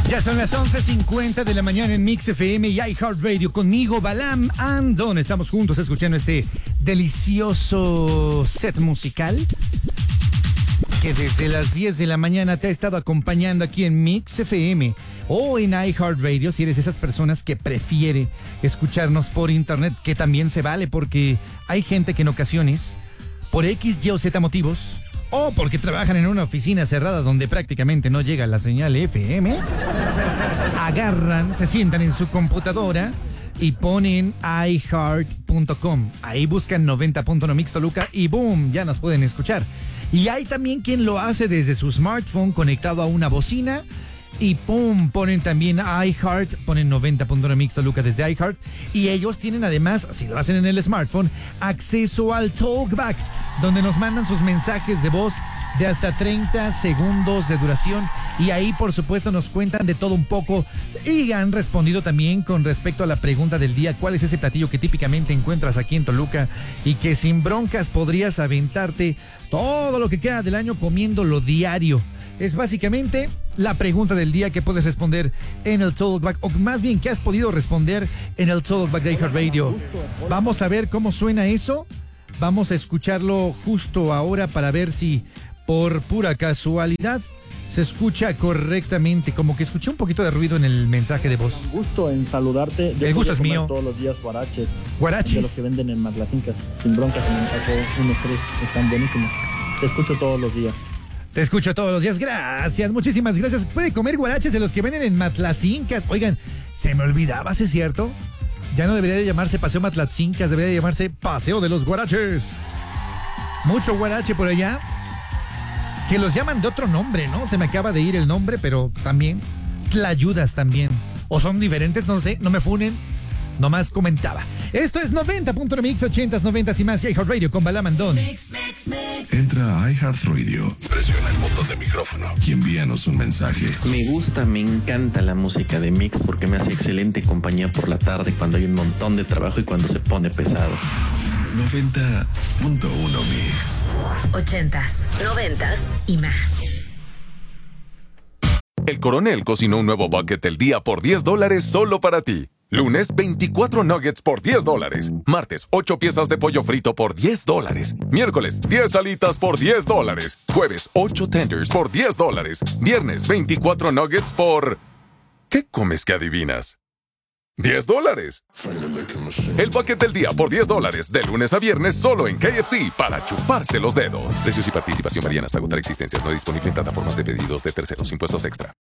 Ya son las 11:50 de la mañana en Mix FM y iHeartRadio. Conmigo, Balam Andon. Estamos juntos escuchando este delicioso set musical que desde las 10 de la mañana te ha estado acompañando aquí en Mix FM o en iHeartRadio, si eres esas personas que prefiere escucharnos por internet, que también se vale, porque hay gente que en ocasiones, por X, Y o Z motivos, o porque trabajan en una oficina cerrada donde prácticamente no llega la señal FM, agarran, se sientan en su computadora y ponen iHeart.com. Ahí buscan 90.1 Mix Toluca y boom, ya nos pueden escuchar. Y hay también quien lo hace desde su smartphone conectado a una bocina y pum, ponen también iHeart, ponen 90.1 Mix Toluca desde iHeart. Y ellos tienen además, si lo hacen en el smartphone, acceso al Talkback, donde nos mandan sus mensajes de voz de hasta 30 segundos de duración. Y ahí, por supuesto, nos cuentan de todo un poco. Y han respondido también con respecto a la pregunta del día: ¿cuál es ese platillo que típicamente encuentras aquí en Toluca y que sin broncas podrías aventarte todo lo que queda del año comiéndolo diario? Es básicamente la pregunta del día que puedes responder en el Talkback, o más bien que has podido responder en el Talkback de iHeartRadio. Vamos a ver cómo suena eso. Vamos a escucharlo justo ahora para ver si por pura casualidad se escucha correctamente. Como que escuché un poquito de ruido en el mensaje de voz. Un gusto en saludarte. El gusto es mío. Todos los días guaraches. Guaraches. De los que venden en Matlacincas. Sin broncas, en el taco 1, 3. Están buenísimos. Te escucho todos los días. Te escucho todos los días. Gracias, muchísimas gracias. Puede comer guaraches de los que venden en Matlacincas. Oigan, se me olvidaba, ¿sí es cierto? Ya no debería de llamarse Paseo Matlacincas, debería de llamarse Paseo de los Guaraches. Mucho guarache por allá. Que los llaman de otro nombre, ¿no? Se me acaba de ir el nombre, pero también tlayudas también. O son diferentes, no sé, no me funen. Nomás comentaba. Esto es 90.1 Mix, 80s, 90s y más, y iHeartRadio con Balam Andon. Entra a iHeartRadio, presiona el botón de micrófono y envíanos un mensaje. Me gusta, me encanta la música de Mix porque me hace excelente compañía por la tarde cuando hay un montón de trabajo y cuando se pone pesado. 90.1 Mix. 80s, 90s y más. El Coronel cocinó un nuevo bucket del día por $10 solo para ti. Lunes, 24 nuggets por $10. Martes, 8 piezas de pollo frito por $10. Miércoles, 10 alitas por $10. Jueves, 8 tenders por $10. Viernes, 24 nuggets por... ¿Qué comes que adivinas? $10. El bucket del día por $10, de lunes a viernes solo en KFC, para chuparse los dedos. Precios y participación varían hasta agotar existencias. No disponible en plataformas de pedidos de terceros. Impuestos extra.